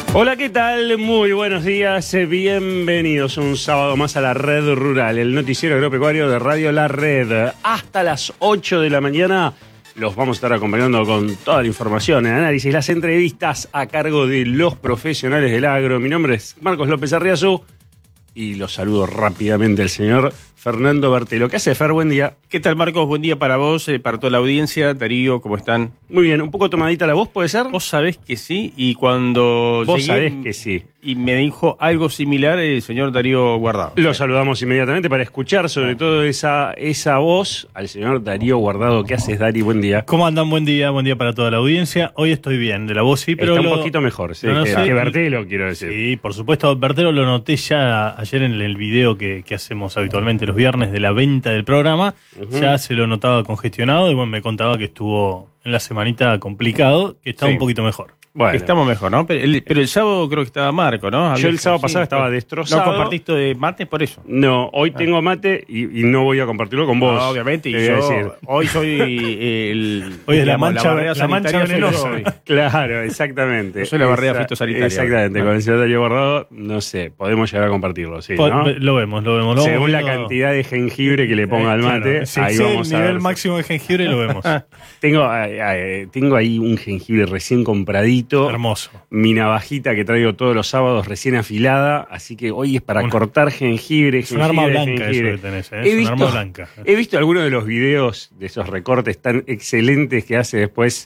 Hola, ¿qué tal? Muy buenos días, bienvenidos un sábado más a La Red Rural, el noticiero agropecuario de Radio La Red. Hasta las 8 de la mañana los vamos a estar acompañando con toda la información, el análisis, las entrevistas a cargo de los profesionales del agro. Mi nombre es Marcos López Arriazú y los saludo rápidamente al señor Fernando Bertelo. ¿Qué hace, Fer? Buen día. ¿Qué tal, Marcos? Buen día para vos, para toda la audiencia. Darío, ¿cómo están? Muy bien, un poco tomadita la voz, ¿puede ser? Vos sabés que sí, y cuando Vos llegué, sabés que sí. Y me dijo algo similar el señor Darío Guardado. Lo saludamos inmediatamente para escuchar sobre todo esa voz al señor Darío Guardado. ¿Qué haces, Dari? Buen día. ¿Cómo andan? Buen día para toda la audiencia. Hoy estoy bien, de la voz sí, pero... Está un poquito mejor, sí, que Bertelo, quiero decir. Sí, por supuesto, Bertelo lo noté ya ayer en el video que hacemos habitualmente los viernes de la venta del programa. Ya se lo notaba congestionado y bueno, me contaba que estuvo en la semanita complicado, que está un poquito mejor. Bueno, estamos mejor, ¿no? Pero el sábado creo que estaba Marco, ¿no? Yo el sábado pasado estaba destrozado. ¿No compartiste de mate por eso? No, hoy tengo mate y no voy a compartirlo con vos. No, obviamente, y yo hoy soy hoy es la mancha venenosa. Claro, exactamente. Yo soy la barrera fitosanitaria. Exactamente, con el señor Darío Guardado, no sé, podemos llegar a compartirlo, sí, ¿no? Lo vemos. Según la cantidad de jengibre que le ponga al mate, claro, si ahí vamos el nivel máximo de jengibre lo vemos. Tengo ahí un jengibre recién compradito. Hermoso. Mi navajita que traigo todos los sábados recién afilada, así que hoy es para cortar jengibre. Es un arma blanca eso que tenés, ¿eh? Es un arma blanca. He visto algunos de los videos de esos recortes tan excelentes que hace después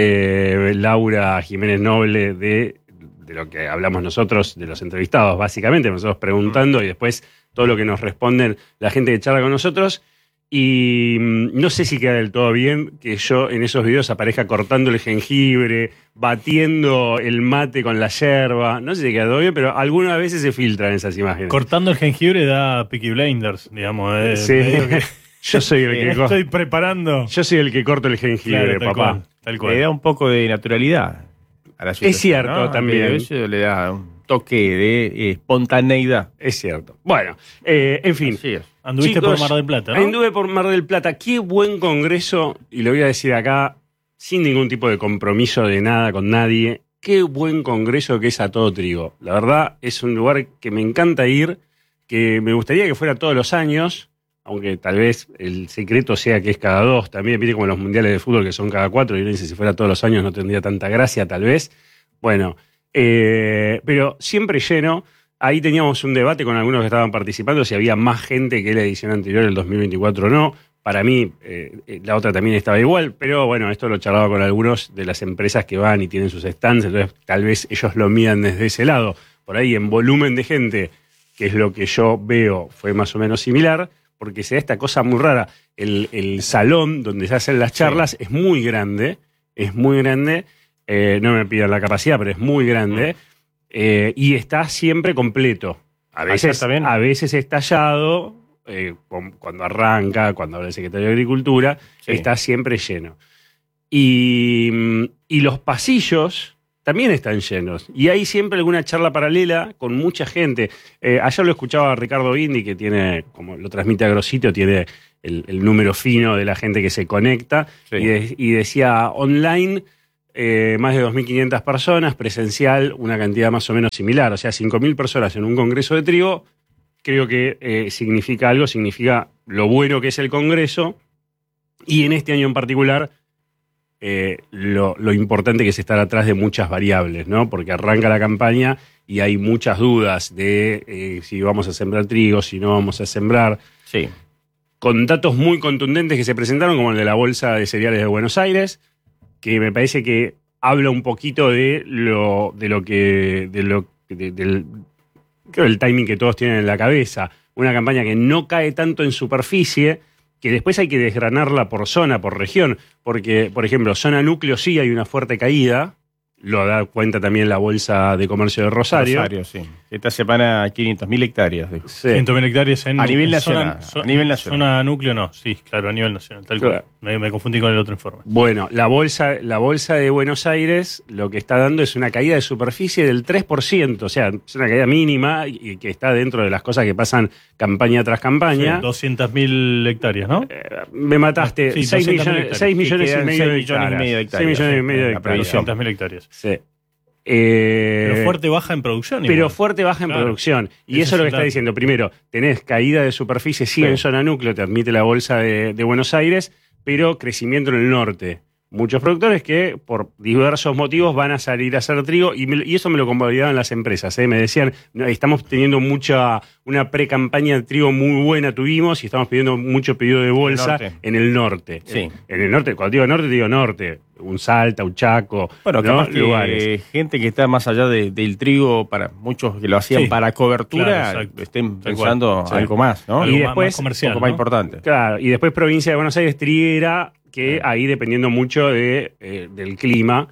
Laura Jiménez Noble de lo que hablamos nosotros, de los entrevistados, básicamente, nosotros preguntando y después todo lo que nos responden la gente que charla con nosotros. Y no sé si queda del todo bien que yo en esos videos aparezca cortando el jengibre, batiendo el mate con la yerba. No sé si queda todo bien, pero algunas veces se filtran esas imágenes. Cortando el jengibre da Peaky Blinders, digamos. Sí. Yo soy el que estoy preparando. Yo soy el que corto el jengibre, claro, papá. Tal cual. Le da un poco de naturalidad a la situación, es cierto, ¿no? También. Eso le da un toque de espontaneidad. Es cierto. Bueno, en fin. Así es. Anduviste por Mar del Plata, ¿no? Anduve por Mar del Plata. Qué buen congreso, y lo voy a decir acá, sin ningún tipo de compromiso de nada con nadie. Qué buen congreso que es A Todo Trigo. La verdad, es un lugar que me encanta ir, que me gustaría que fuera todos los años, aunque tal vez el secreto sea que es cada 2. También, viste, como los mundiales de fútbol que son cada 4, y uno dice, si fuera todos los años no tendría tanta gracia, tal vez. Bueno, pero siempre lleno. Ahí teníamos un debate con algunos que estaban participando, si había más gente que la edición anterior, el 2024 o no. Para mí, la otra también estaba igual, pero bueno, esto lo charlaba con algunos de las empresas que van y tienen sus stands, entonces tal vez ellos lo midan desde ese lado. Por ahí en volumen de gente, que es lo que yo veo, fue más o menos similar, porque se da esta cosa muy rara. El salón donde se hacen las charlas es muy grande, no me pidan la capacidad, pero es muy grande. Y está siempre completo. A veces estallado, cuando arranca, cuando habla el secretario de Agricultura, está siempre lleno. Y los pasillos también están llenos. Y hay siempre alguna charla paralela con mucha gente. Ayer lo escuchaba a Ricardo Bindi, que tiene, como lo transmite Agrositio, tiene el número fino de la gente que se conecta. Y decía online... más de 2.500 personas, presencial, una cantidad más o menos similar, o sea, 5.000 personas en un congreso de trigo, creo que significa algo, significa lo bueno que es el congreso, y en este año en particular, lo importante que es estar atrás de muchas variables, ¿no? Porque arranca la campaña y hay muchas dudas de si vamos a sembrar trigo, si no vamos a sembrar. Sí. Con datos muy contundentes que se presentaron, como el de la Bolsa de Cereales de Buenos Aires, que me parece que habla un poquito del timing que todos tienen en la cabeza. Una campaña que no cae tanto en superficie, que después hay que desgranarla por zona, por región, porque, por ejemplo, zona núcleo sí hay una fuerte caída, lo da cuenta también la Bolsa de Comercio de Rosario. Sí. Esta semana 500.000 hectáreas. Sí. 500.000 hectáreas a nivel nacional. A nivel nacional. Zona núcleo no, sí, claro, a nivel nacional. Tal cual. Me confundí con el otro informe. Bueno, la bolsa de Buenos Aires lo que está dando es una caída de superficie del 3%, o sea, es una caída mínima y que está dentro de las cosas que pasan campaña tras campaña. Sí, 200.000 hectáreas, ¿no? Me mataste. Sí, 6 millones y medio de hectáreas. 6 millones y medio de hectáreas. 200.000 hectáreas. Sí. Pero fuerte baja en producción. Pero fuerte baja en producción. Y eso es lo que está diciendo. Primero, tenés caída de superficie, sí, en zona núcleo, te admite la bolsa de Buenos Aires, pero crecimiento en el norte. Muchos productores que por diversos motivos van a salir a hacer trigo y eso me lo convalidaban las empresas. Me decían, estamos teniendo una pre-campaña de trigo muy buena tuvimos y estamos pidiendo mucho pedido de bolsa en el norte. Sí. En el norte, cuando digo norte, un Salta, un Chaco, bueno, capaz que lugares. Gente que está más allá del trigo, para muchos que lo hacían para cobertura, estén pensando algo más, ¿no? Y después, más comercial, un poco más importante. Claro, y después provincia de Buenos Aires, triguera, que ahí dependiendo mucho del clima,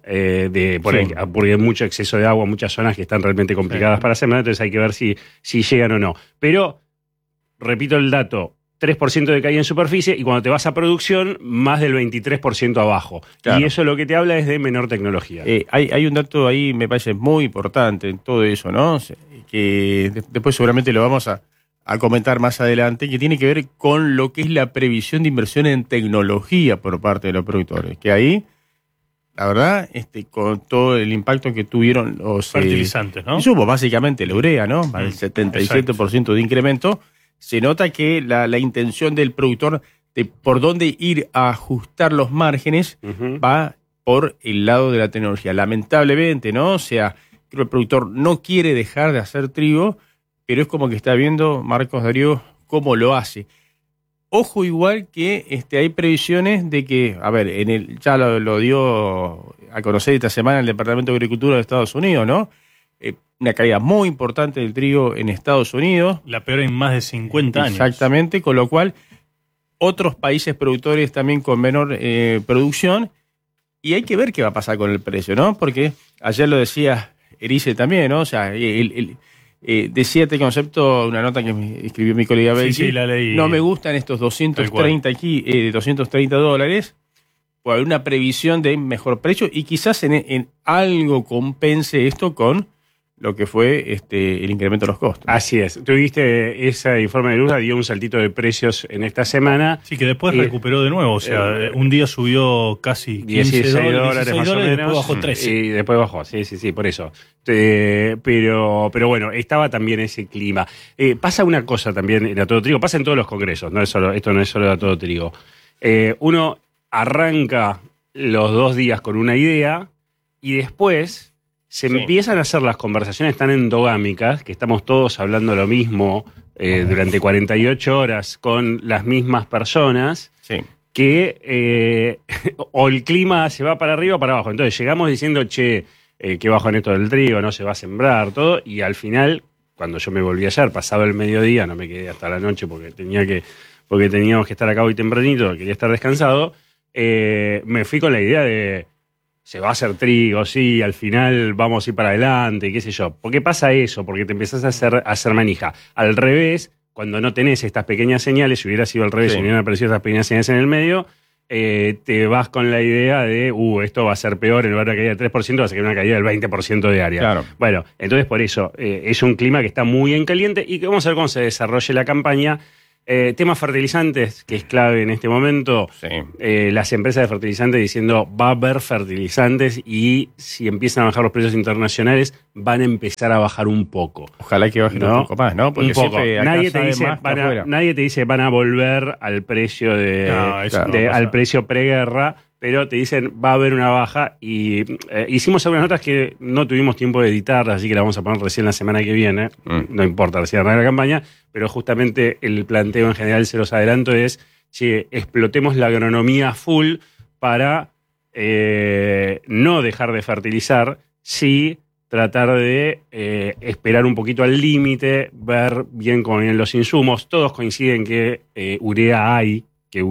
porque hay mucho exceso de agua, muchas zonas que están realmente complicadas para sembrar, entonces hay que ver si llegan o no. Pero, repito el dato, 3% de caída en superficie y cuando te vas a producción, más del 23% abajo. Claro. Y eso lo que te habla es de menor tecnología. Hay un dato ahí, me parece muy importante en todo eso, ¿no? Que después seguramente lo vamos a comentar más adelante, que tiene que ver con lo que es la previsión de inversión en tecnología por parte de los productores. Que ahí, la verdad, con todo el impacto que tuvieron los fertilizantes, ¿no? Insumos, básicamente la urea, ¿no? El 77% de incremento. Se nota que la intención del productor de por dónde ir a ajustar los márgenes va por el lado de la tecnología. Lamentablemente, ¿no? O sea, creo que el productor no quiere dejar de hacer trigo, pero es como que está viendo, Marcos Darío, cómo lo hace. Ojo igual que hay previsiones de que, a ver, ya lo dio a conocer esta semana el Departamento de Agricultura de Estados Unidos, ¿no? Una caída muy importante del trigo en Estados Unidos. La peor en más de 50 años. Exactamente, con lo cual otros países productores también con menor producción. Y hay que ver qué va a pasar con el precio, ¿no? Porque ayer lo decía Erice también, ¿no? O sea, decía este concepto, una nota que escribió mi colega Belki. Sí, la leí. No me gustan estos 230 $230. Puede haber una previsión de mejor precio y quizás en algo compense esto con lo que fue el incremento de los costos. Así es. Tuviste ese informe de Lula, dio un saltito de precios en esta semana. Sí, que después recuperó de nuevo. O sea, un día subió casi 15 dólares más o menos. Y después bajó 13. Y después bajó, sí, por eso. Pero bueno, estaba también ese clima. Pasa una cosa también en A Todo Trigo, pasa en todos los congresos, esto no es solo A Todo Trigo. Uno arranca los 2 días con una idea y después se empiezan a hacer las conversaciones tan endogámicas que estamos todos hablando lo mismo durante 48 horas con las mismas personas que o el clima se va para arriba o para abajo. Entonces llegamos diciendo, que bajo en esto del trigo, no se va a sembrar, todo, y al final, cuando yo me volví ayer, pasado el mediodía, no me quedé hasta la noche porque teníamos que estar acá hoy tempranito, quería estar descansado, me fui con la idea de se va a hacer trigo, sí, al final vamos a ir para adelante, qué sé yo. ¿Por qué pasa eso? Porque te empezás a hacer manija. Al revés, cuando no tenés estas pequeñas señales, si hubiera sido al revés, si hubieran aparecido estas pequeñas señales en el medio, te vas con la idea de, esto va a ser peor, en lugar de una caída del 3%, va a ser una caída del 20% diaria. Claro. Bueno, entonces por eso, es un clima que está muy en caliente y que vamos a ver cómo se desarrolle la campaña. Temas fertilizantes, que es clave en este momento. Las empresas de fertilizantes diciendo va a haber fertilizantes y si empiezan a bajar los precios internacionales van a empezar a bajar un poco. Ojalá que bajen un poco más, ¿no? Porque un poco. Nadie te dice van a volver al precio al precio preguerra, pero te dicen va a haber una baja y hicimos algunas notas que no tuvimos tiempo de editar, así que la vamos a poner recién la semana que viene. No importa, recién arranca la campaña, pero justamente el planteo en general, se los adelanto, es explotemos la agronomía full para no dejar de fertilizar, sí tratar de esperar un poquito al límite, ver bien cómo vienen los insumos. Todos coinciden que urea hay.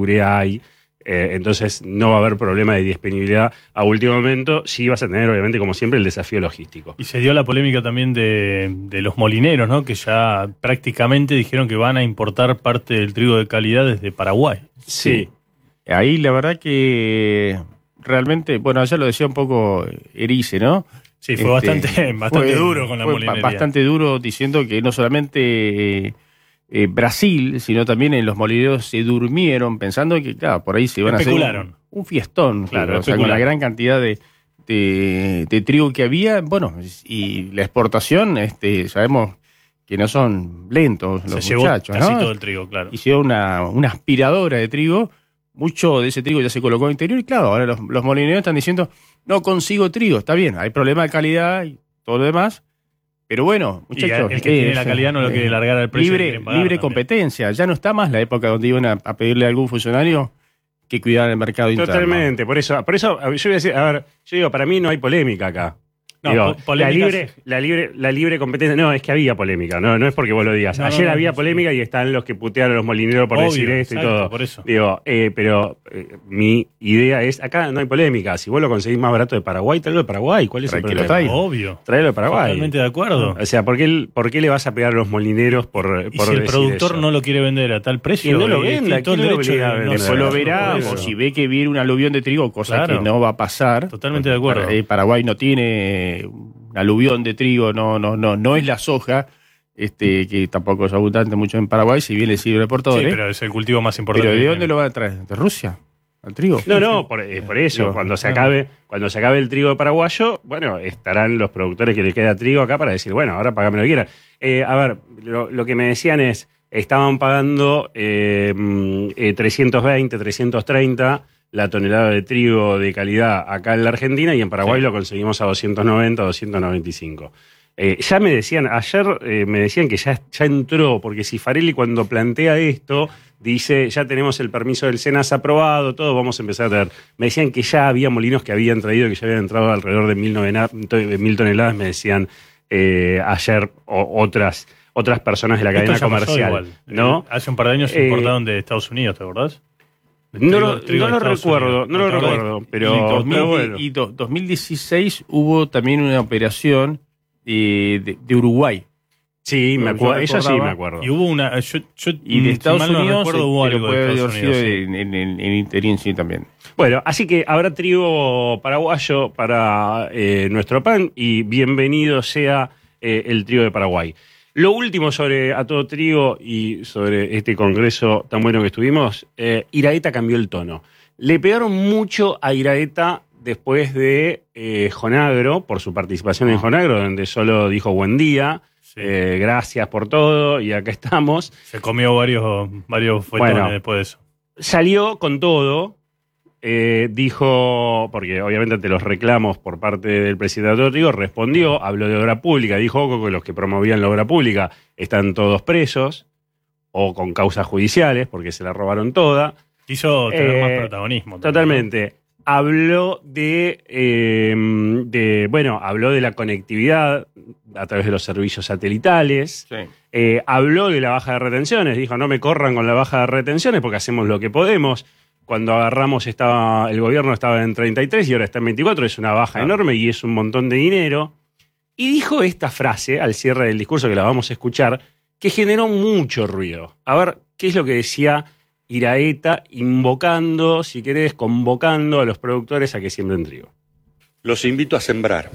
Entonces no va a haber problema de disponibilidad a último momento. Sí vas a tener, obviamente, como siempre, el desafío logístico. Y se dio la polémica también de los molineros, ¿no? Que ya prácticamente dijeron que van a importar parte del trigo de calidad desde Paraguay. Sí. Ahí la verdad que realmente, bueno, ayer lo decía un poco Erice, ¿no? Sí, fue bastante duro con la molinería. Bastante duro, diciendo que no solamente Brasil, sino también en los molineros se durmieron pensando que, claro, por ahí se iban a hacer un fiestón, claro, o sea, con la gran cantidad de de trigo que había, bueno, y la exportación, sabemos que no son lentos los muchachos, casi ¿no? todo el trigo, claro. Hicieron una aspiradora de trigo, mucho de ese trigo ya se colocó en el interior, y claro, ahora los molineros están diciendo, no consigo trigo, está bien, hay problema de calidad y todo lo demás, pero bueno, muchachos, el que tiene la calidad no lo quiere largar al precio. Libre competencia, ya no está más la época donde iban a pedirle a algún funcionario que cuidara el mercado interno. Totalmente, por eso yo voy a decir, a ver, yo digo, para mí no hay polémica acá. No, digo, la libre competencia, no, es que había polémica, no es porque vos lo digas. Ayer había polémica y están los que putearon a los molineros por decir esto, exacto, y todo. Por eso. Digo, pero mi idea es, acá no hay polémica. Si vos lo conseguís más barato de Paraguay, tráelo de Paraguay. ¿Cuál es el problema? Obvio. Tráelo de Paraguay. Totalmente de acuerdo. O sea, ¿por qué le vas a pegar a los molineros por si el productor eso? No lo quiere vender a tal precio, no lo venda, todo el derecho después lo verá, o si ve que viene un aluvión de trigo, cosa que no va a pasar. Totalmente de acuerdo. Paraguay no tiene un aluvión de trigo, no es la soja, que tampoco es abundante mucho en Paraguay, si bien le sirve por todo. Sí, pero es el cultivo más importante. ¿Pero de dónde lo van a traer? ¿De Rusia? ¿Al trigo? No, por eso, cuando se acabe el trigo paraguayo, bueno, estarán los productores que le queda trigo acá para decir, bueno, ahora pagame lo que quieran. A ver, lo que me decían es, estaban pagando 320, 330 la tonelada de trigo de calidad acá en la Argentina, y en Paraguay lo conseguimos a 290, 295. Ya me decían, ayer me decían que ya entró, porque Cifarelli cuando plantea esto, dice, ya tenemos el permiso del SENAS aprobado, todo, vamos a empezar a traer. Me decían que ya había molinos que habían traído, que ya habían entrado alrededor de 1.000 toneladas, me decían ayer otras personas de la cadena comercial. Igual. ¿No? Hace un par de años importaron de Estados Unidos, ¿te acordás? No lo recuerdo, pero... Y 2016 hubo también una operación de Uruguay. Sí, me acuerdo, eso sí me acuerdo. Y hubo una... y de Estados Unidos, hubo pero algo puede de haber Estados sido Unidos, en interín, sí, también. Bueno, así que habrá trigo paraguayo para nuestro pan, y bienvenido sea el trigo de Paraguay. Lo último sobre A Todo Trigo y sobre este congreso tan bueno que estuvimos, Iraeta cambió el tono. Le pegaron mucho a Iraeta después de Jonagro, por su participación en Jonagro, donde solo dijo buen día, gracias por todo, y acá estamos. Se comió varios fuetones después de eso. Salió con todo. Dijo, porque obviamente ante los reclamos por parte del presidente de A Todo Trigo, respondió, habló de obra pública, dijo que los que promovían la obra pública están todos presos o con causas judiciales porque se la robaron toda. Quiso tener más protagonismo. Totalmente. ¿No? Habló habló de la conectividad a través de los servicios satelitales. Sí. Habló de la baja de retenciones. Dijo, no me corran con la baja de retenciones porque hacemos lo que podemos. Cuando agarramos el gobierno estaba en 33 y ahora está en 24, es una baja enorme y es un montón de dinero. Y dijo esta frase al cierre del discurso, que la vamos a escuchar, que generó mucho ruido. A ver, ¿qué es lo que decía Iraeta convocando a los productores a que siembren trigo? Los invito a sembrar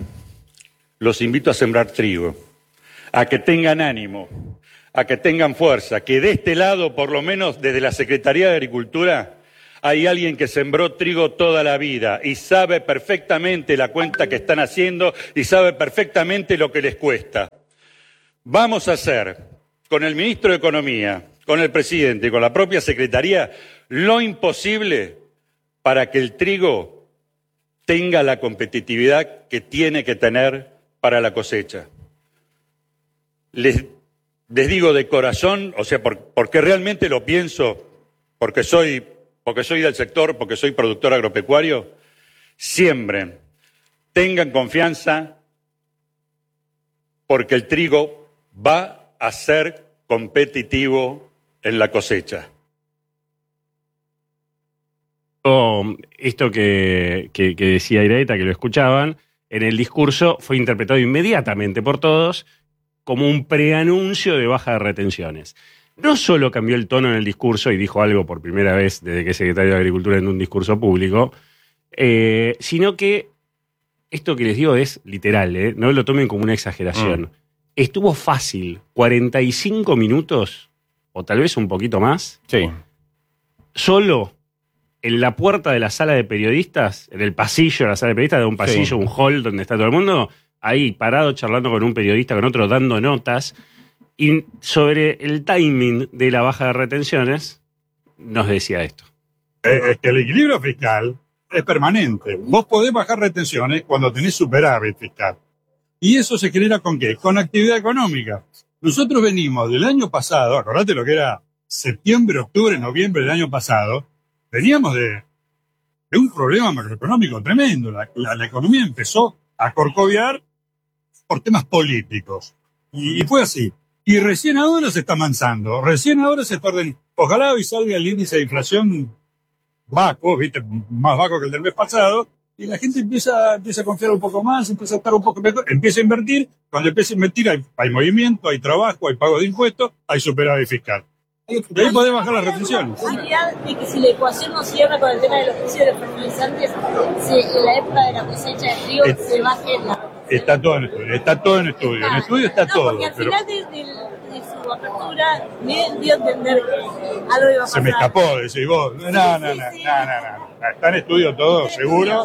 trigo, a que tengan ánimo, a que tengan fuerza, que de este lado, por lo menos desde la Secretaría de Agricultura, hay alguien que sembró trigo toda la vida y sabe perfectamente la cuenta que están haciendo y sabe perfectamente lo que les cuesta. Vamos a hacer, con el ministro de Economía, con el presidente y con la propia Secretaría, lo imposible para que el trigo tenga la competitividad que tiene que tener para la cosecha. Les digo de corazón, o sea, porque realmente lo pienso, porque soy del sector, porque soy productor agropecuario, siembren, tengan confianza, porque el trigo va a ser competitivo en la cosecha. Esto que decía Iraeta, que lo escuchaban, en el discurso fue interpretado inmediatamente por todos como un preanuncio de baja de retenciones. No solo cambió el tono en el discurso y dijo algo por primera vez desde que es secretario de Agricultura en un discurso público, sino que esto que les digo es literal, no lo tomen como una exageración. Estuvo fácil, 45 minutos, o tal vez un poquito más, sí, solo en la puerta de la sala de periodistas, en el pasillo de la sala de periodistas, de un pasillo, un hall donde está todo el mundo, ahí parado charlando con un periodista, con otro dando notas, y sobre el timing de la baja de retenciones, nos decía esto. Es que el equilibrio fiscal es permanente. Vos podés bajar retenciones cuando tenés superávit fiscal. ¿Y eso se genera con qué? Con actividad económica. Nosotros venimos del año pasado, acordate lo que era septiembre, octubre, noviembre del año pasado, veníamos de un problema macroeconómico tremendo. La economía empezó a corcovear por temas políticos. Y fue así. Y recién ahora se está amansando. Recién ahora se está ordenando. Ojalá hoy salga el índice de inflación bajo, ¿viste? Más bajo que el del mes pasado. Y la gente empieza a confiar un poco más, empieza a estar un poco mejor, empieza a invertir. Cuando empieza a invertir hay movimiento, hay trabajo, hay pago de impuestos, hay superávit fiscal. Y ahí podés bajar las retenciones. La posibilidad de que si la ecuación no cierra con el tema de los precios de los fertilizantes, en la época de la cosecha de trigo se baje la retención. Está todo en estudio, está todo en estudio. En estudio está todo. Porque al final de su apertura me dio a entender que algo iba a pasar. Se me escapó, decís vos. No. Está en estudio todo, seguro.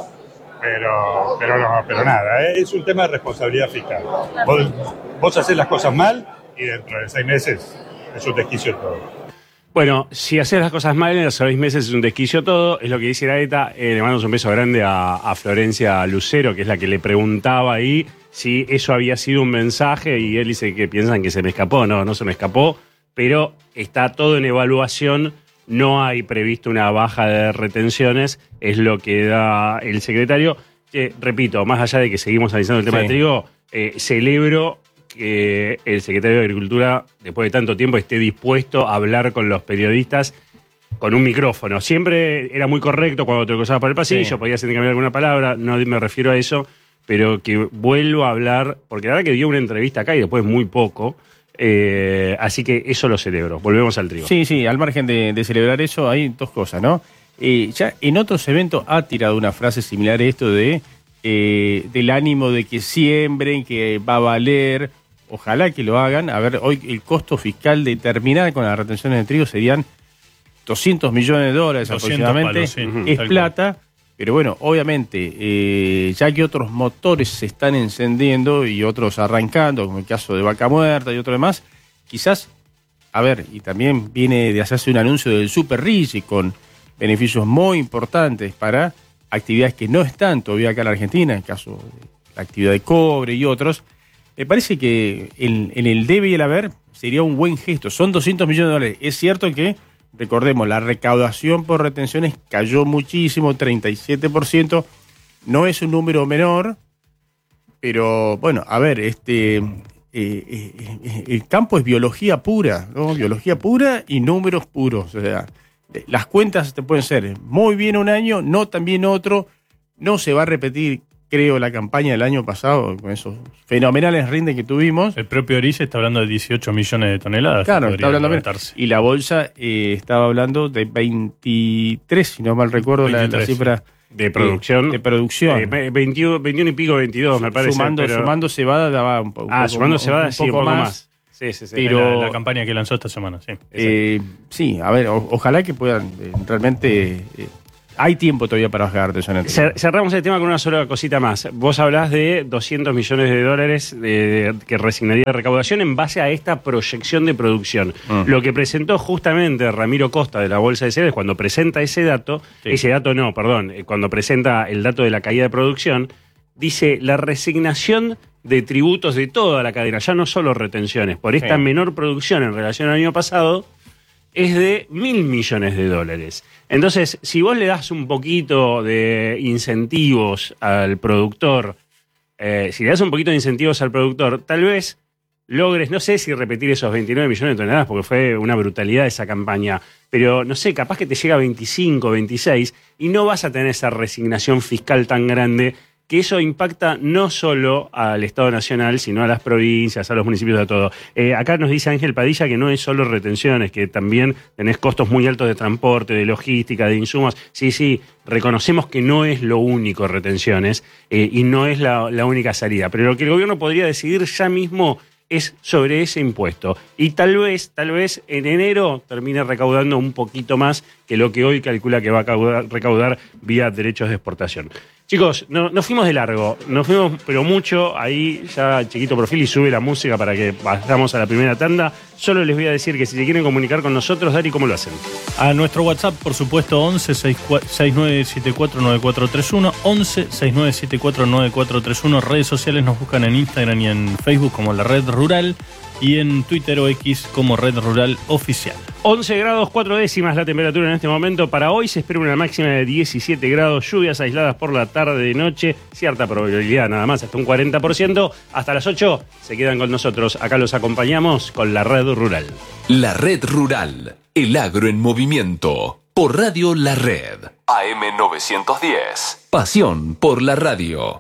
Pero nada, es un tema de responsabilidad fiscal. Vos hacés las cosas mal y dentro de 6 meses es un desquicio todo. Bueno, si haces las cosas mal en los 6 meses es un desquicio todo, es lo que dice Iraeta. Le mandamos un beso grande a Florencia Lucero, que es la que le preguntaba ahí si eso había sido un mensaje, y él dice que piensan que se me escapó. No se me escapó, pero está todo en evaluación. No hay previsto una baja de retenciones, es lo que da el secretario. Repito, más allá de que seguimos analizando el tema del trigo, celebro que el secretario de Agricultura, después de tanto tiempo, esté dispuesto a hablar con los periodistas con un micrófono. Siempre era muy correcto cuando te cruzabas por el pasillo, podías intercambiar alguna palabra, no me refiero a eso, pero que vuelva a hablar, porque la verdad que dio una entrevista acá y después muy poco. Así que eso lo celebro. Volvemos al trigo. Sí, al margen de celebrar eso, hay dos cosas, ¿no? Ya en otros eventos ha tirado una frase similar a esto del ánimo de que siembren, que va a valer. Ojalá que lo hagan. A ver, hoy el costo fiscal de terminar con las retenciones de trigo serían $200 millones aproximadamente. Palos, sí. Es plata. Pero bueno, obviamente, ya que otros motores se están encendiendo y otros arrancando, como el caso de Vaca Muerta y otro demás, quizás, a ver, y también viene de hacerse un anuncio del Super Rich con beneficios muy importantes para actividades que no están todavía acá en la Argentina, en el caso de la actividad de cobre y otros. Me parece que en el debe y el haber sería un buen gesto. Son $200 millones. Es cierto que, recordemos, la recaudación por retenciones cayó muchísimo, 37%. No es un número menor, pero bueno, a ver, el campo es biología pura, ¿no? Biología pura y números puros. O sea, las cuentas te pueden ser muy bien un año, no tan bien otro. No se va a repetir, creo, la campaña del año pasado, con esos fenomenales rindes que tuvimos. El propio Orice está hablando de 18 millones de toneladas. Claro, está hablando menos. Y la bolsa estaba hablando de 23, si no mal recuerdo, 23, la cifra de producción. De producción. 21 y pico, 22, me parece. Sumando cebada daba un poco. Sumando cebada, sí, un poco más. Sí. Pero la campaña que lanzó esta semana, sí. Sí, a ver, ojalá que puedan realmente. Hay tiempo todavía para bajar retenciones. Cerramos el tema con una sola cosita más. Vos hablás de $200 millones que resignaría de recaudación en base a esta proyección de producción. Lo que presentó justamente Ramiro Costa de la Bolsa de Ceres, cuando presenta ese dato, cuando presenta el dato de la caída de producción, dice la resignación de tributos de toda la cadena, ya no solo retenciones, por esta menor producción en relación al año pasado, es de $1.000 millones. Entonces, si vos le das un poquito de incentivos al productor, tal vez logres, no sé si repetir esos 29 millones de toneladas, porque fue una brutalidad esa campaña, pero no sé, capaz que te llega a 25, 26, y no vas a tener esa resignación fiscal tan grande, que eso impacta no solo al Estado Nacional, sino a las provincias, a los municipios, a todo. Acá nos dice Ángel Padilla que no es solo retenciones, que también tenés costos muy altos de transporte, de logística, de insumos. Sí, reconocemos que no es lo único retenciones y no es la única salida. Pero lo que el gobierno podría decidir ya mismo es sobre ese impuesto. Y tal vez en enero termine recaudando un poquito más que lo que hoy calcula que va a recaudar vía derechos de exportación. Chicos, nos fuimos de largo, nos fuimos pero mucho, ahí ya Chiquito Profili sube la música para que pasamos a la primera tanda. Solo les voy a decir que si se quieren comunicar con nosotros, Dari, ¿cómo lo hacen? A nuestro WhatsApp, por supuesto, 11 6974 9431, 11 6974 9431. Redes sociales nos buscan en Instagram y en Facebook como La Red Rural y en Twitter o X como Red Rural Oficial. 11 grados 4 décimas la temperatura en este momento. Para hoy se espera una máxima de 17 grados, lluvias aisladas por la tarde y noche, cierta probabilidad nada más, hasta un 40%. Hasta las 8 se quedan con nosotros. Acá los acompañamos con La Red Rural. La Red Rural, el agro en movimiento. Por Radio La Red. AM 910. Pasión por la radio.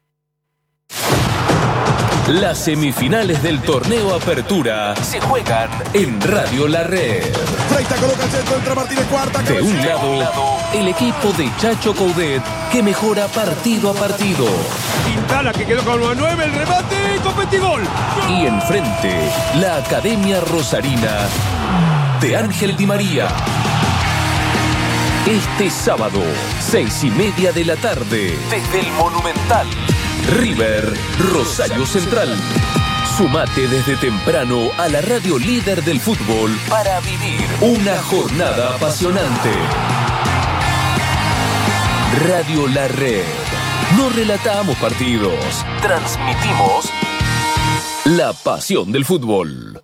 Las semifinales del torneo Apertura se juegan en Radio La Red. Freita coloca el centro, entra Martínez, cuarta. De un lado, el equipo de Chacho Coudet, que mejora partido a partido. Quintana, que quedó con el 9, el remate, competigol. Y enfrente, la Academia Rosarina de Ángel Di María. Este sábado, 6:30 de la tarde, desde el Monumental. River, Rosario Central. Sumate desde temprano a la radio líder del fútbol para vivir una jornada apasionante. Radio La Red. No relatamos partidos, transmitimos la pasión del fútbol.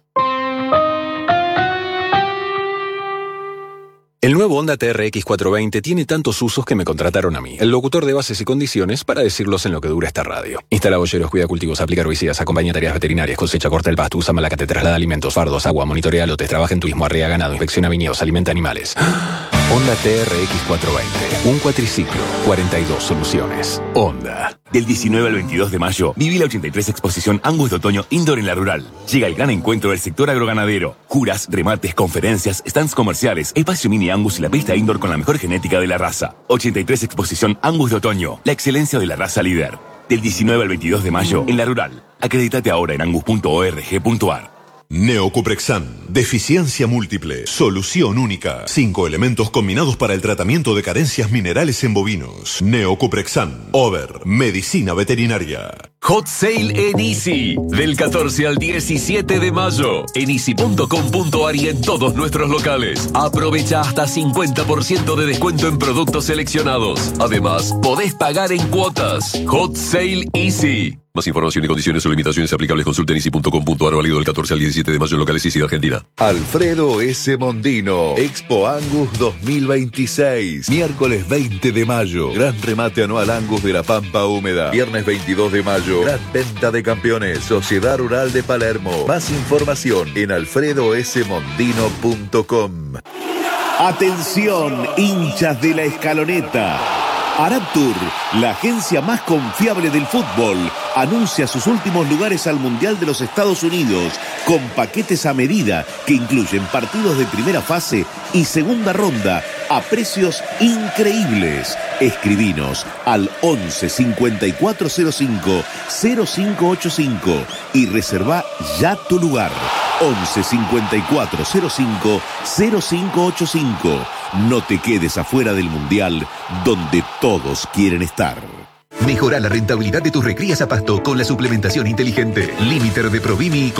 El nuevo Honda TRX 420 tiene tantos usos que me contrataron a mí, el locutor de bases y condiciones, para decirlos en lo que dura esta radio. Instala boyeros, cuida cultivos, aplica herbicidas, acompaña tareas veterinarias, cosecha, corta el pasto, usa malacate, traslada alimentos, fardos, agua, monitorea lotes, trabaja en turismo, arrea ganado, inspecciona viñedos, alimenta animales. Honda TRX 420, un cuatriciclo, 42 soluciones. Honda. Del 19 al 22 de mayo, viví la 83 Exposición Angus de Otoño Indoor en La Rural. Llega el gran encuentro del sector agroganadero. Juras, remates, conferencias, stands comerciales, espacio mini Angus y la pista indoor con la mejor genética de la raza. 83 Exposición Angus de Otoño, la excelencia de la raza líder. Del 19 al 22 de mayo, en La Rural. Acredítate ahora en angus.org.ar. Neocuprexan, deficiencia múltiple, solución única. 5 elementos combinados para el tratamiento de carencias minerales en bovinos. Neocuprexan, Over, medicina veterinaria. Hot Sale en Easy, del 14 al 17 de mayo, en easy.com.ar y en todos nuestros locales. Aprovecha hasta 50% de descuento en productos seleccionados. Además, podés pagar en cuotas. Hot Sale Easy. Más información y condiciones o limitaciones aplicables consulta en easy.com.ar, válido del 14 al 17 de mayo en locales Easy de Argentina. Alfredo S. Mondino, Expo Angus 2026. Miércoles 20 de mayo, gran remate anual Angus de la Pampa Húmeda. Viernes 22 de mayo, gran venta de campeones, Sociedad Rural de Palermo. Más información en alfredosmondino.com. Atención, hinchas de la Escaloneta. Araptur, la agencia más confiable del fútbol, anuncia sus últimos lugares al Mundial de los Estados Unidos con paquetes a medida que incluyen partidos de primera fase y segunda ronda a precios increíbles. Escribinos al 11 5405 0585 y reserva ya tu lugar. 11 5405 0585. No te quedes afuera del Mundial, donde todos quieren estar. Mejora la rentabilidad de tus recrías a pasto con la suplementación inteligente. Limiter de Provimi.